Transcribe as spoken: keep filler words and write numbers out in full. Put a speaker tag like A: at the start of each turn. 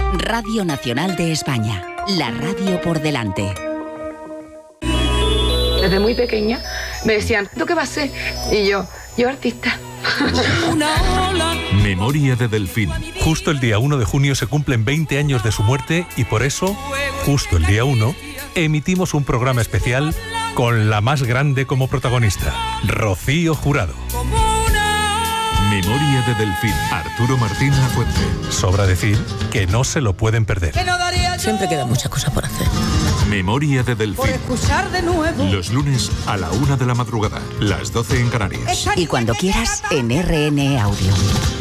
A: Radio Nacional de España. La radio por delante.
B: Desde muy pequeña me decían, ¿tú qué vas a ser? Y yo, yo artista.
C: Memoria de Delfín.
D: Justo el día uno de junio se cumplen veinte años de su muerte y por eso, justo el día uno, emitimos un programa especial con la más grande como protagonista, Rocío Jurado.
C: Memoria de Delfín. Arturo Martín Lafuente.
D: Sobra decir que no se lo pueden perder.
E: Siempre queda mucha cosa por hacer.
C: Memoria de Delfín.
E: Por escuchar de nuevo.
C: Los lunes a la una de la madrugada, las doce en Canarias.
A: Y cuando quieras, en R N Audio.